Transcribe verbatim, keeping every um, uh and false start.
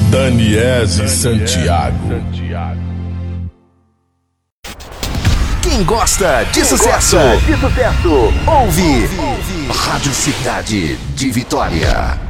Daniese Santiago. Quem gosta de Quem sucesso, gosta de sucesso, ouve, ouve Rádio Cidade de Vitória.